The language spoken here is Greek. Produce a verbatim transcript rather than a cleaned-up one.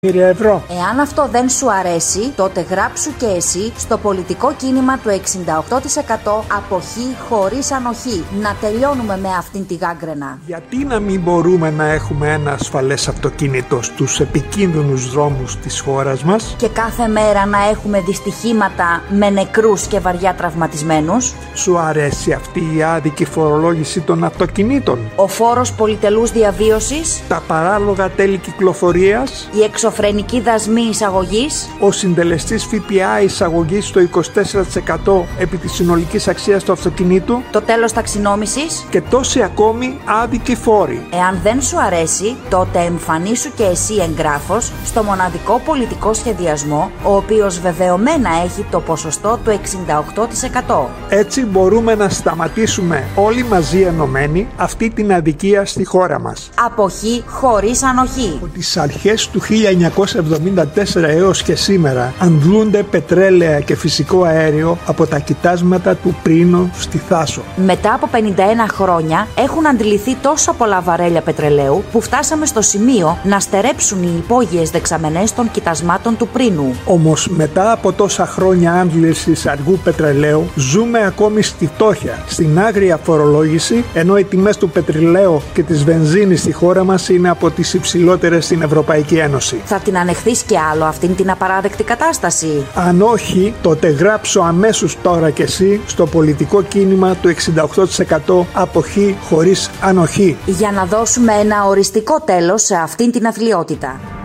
Ευρώ. Εάν αυτό δεν σου αρέσει, τότε γράψου και εσύ στο πολιτικό κίνημα του εξήντα οκτώ τοις εκατό αποχή χωρίς ανοχή. Να τελειώνουμε με αυτήν τη γάγκρενα. Γιατί να μην μπορούμε να έχουμε ένα ασφαλές αυτοκίνητο στους επικίνδυνους δρόμους της χώρας μας και κάθε μέρα να έχουμε δυστυχήματα με νεκρούς και βαριά τραυματισμένους? Σου αρέσει αυτή η άδικη φορολόγηση των αυτοκινήτων? Ο φόρος πολυτελούς διαβίωσης? Τα παράλογα τέλη κυκλοφορίας? Η εξωφρενική δασμή εισαγωγής? Ο συντελεστής ΦΠΑ εισαγωγής στο είκοσι τέσσερα τοις εκατό επί της συνολικής αξίας του αυτοκινήτου? Το τέλος ταξινόμησης? Και τόσοι ακόμη άδικοι φόροι. Εάν δεν σου αρέσει, τότε εμφανίσου και εσύ εγγράφος στο μοναδικό πολιτικό σχεδιασμό, ο οποίος βεβαιωμένα έχει το ποσοστό του εξήντα οκτώ τοις εκατό. Έτσι μπορούμε να σταματήσουμε όλοι μαζί ενωμένοι αυτή την αδικία στη χώρα μας. Αποχή χωρίς ανοχή. Από τις αρχές του χίλια εννιακόσια εβδομήντα τέσσερα έως και σήμερα αντλούνται πετρέλαια και φυσικό αέριο από τα κοιτάσματα του Πρίνο στη Θάσο. Μετά από πενήντα ένα χρόνια έχουν αντιληφθεί τόσα πολλά βαρέλια πετρελαίου που φτάσαμε στο σημείο να στερέψουν οι υπόγειες δεξαμενές των κοιτασμάτων του Πρίνου. Όμως μετά από τόσα χρόνια άντλησης αργού πετρελαίου ζούμε ακόμη στη φτώχεια, στην άγρια φορολόγηση, ενώ οι τιμές του πετρελαίου και της βενζίνης στη χώρα μας είναι από τις υψηλότερες στην Ευρωπαϊκή Ένωση. Θα την ανεχθείς κι άλλο αυτήν την απαράδεκτη κατάσταση? Αν όχι, τότε γράψω αμέσως τώρα κι εσύ στο πολιτικό κίνημα του εξήντα οκτώ τοις εκατό αποχή χωρίς ανοχή. Για να δώσουμε ένα οριστικό τέλος σε αυτήν την αθλιότητα.